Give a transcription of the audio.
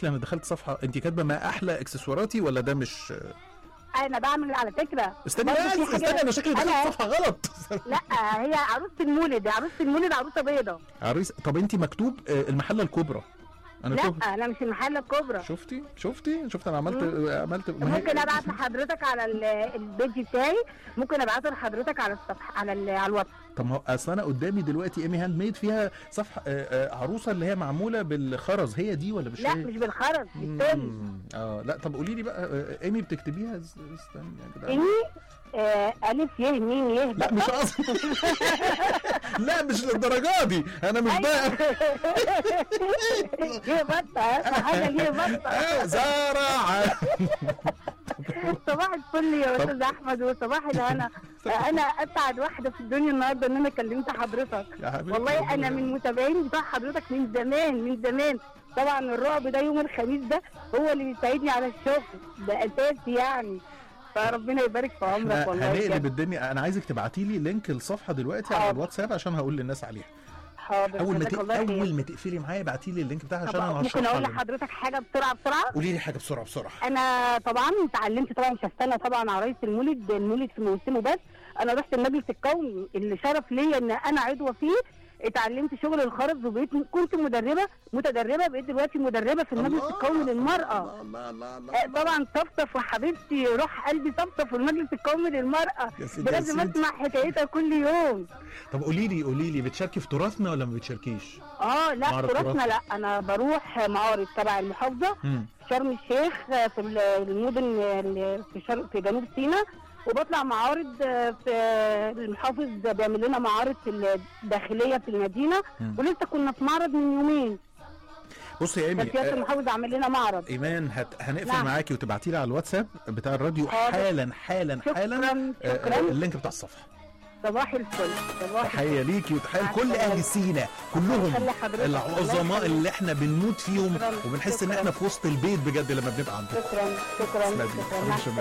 لي انا دخلت صفحه انت كاتبه ما احلى اكسسواراتي ولا ده مش؟ انا بعمل على فكره استني برضه بس، في حاجة- استني انا شكلي دخلت صفحه غلط. لا هي عروسه المولد، عروسه بيضه. عريس. طب انت مكتوب المحله الكبرى. انا لا تهت. انا مش المحله الكبرى. شفتي انا عملت ممكن ابعت لحضرتك على البيج بتاعي، ممكن ابعته لحضرتك على الصفحه على الواتس. طب ما هو اصل انا قدامي دلوقتي ايمي هاند ميد فيها صفحه عروسه اللي هي معموله بالخرز، هي دي ولا مش لا هي؟ مش بالخرز، بالتاني. لا طب قولي لي بقى ايمي بتكتبيها استني يا جدعان. إني ألف يه ميم يه لا مش قصدي. لا مش للدرجه دي، انا مش بقى. يه بطه، اهم حاجه ليه بطه. زرع. صباح الفل يا استاذ احمد وصباح الهنا. انا اسعد واحده في الدنيا النهارده ان انا كلمت حضرتك. والله انا من متابعين بتوع حضرتك من زمان. طبعا الرعب ده يوم الخميس ده هو اللي بيساعدني على الشغل، ده اساسي يعني. فربنا يبارك في عمرك والله. هنقلب الدنيا. انا عايزك تبعتي لي لينك الصفحه دلوقتي على الواتساب عشان هقول للناس عليها. حاضر. اول ما تقفلي معايا ابعتي لي اللينك بتاعها عشان انا هشرحها. ممكن اقول لحضرتك حاجه بسرعه؟ قولي لي حاجه بسرعه. انا طبعا اتعلمت، طبعا مش هستنى طبعا عرايس المولد في موسمه، بس انا رحت المجلس القومي اللي شرف ليا ان انا عضوه فيه. اتعلمت شغل الخرز وبقيت كنت متدربه، بقيت دلوقتي مدربه في المجلس القومي للمراه. الله. طبعا صفصف وحبيبتي روح قلبي صفصف في المجلس القومي للمراه، لازم اسمع حكايتها كل يوم. طب قولي لي بتشاركي في تراثنا ولا ما بتشاركيش؟ لا تراثنا لا، انا بروح معارض تبع المحافظه في شرم الشيخ، في المدن في جنوب سيناء، وبطلع معارض في المحافظ بيعمل لنا معارض في الداخليه في المدينه، ولسه كنا في معرض من يومين. بصي يا ايمي، سياده المحافظ عامل لنا معرض. ايمان هنقفل معاكي وتبعتي لي على الواتساب بتاع الراديو حالا شكرا. اللينك بتاع الصفحه. صباح الفل. تحيه ليكي وتحيه لكل اهل سينا كلهم العظماء اللي احنا بنموت فيهم وبنحس ان احنا في وسط البيت بجد لما بنبقى عندكم. شكرا.